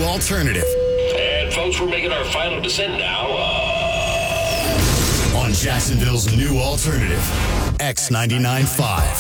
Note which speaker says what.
Speaker 1: alternative.
Speaker 2: And folks, we're making our final descent now.
Speaker 1: On Jacksonville's new alternative, X99.5.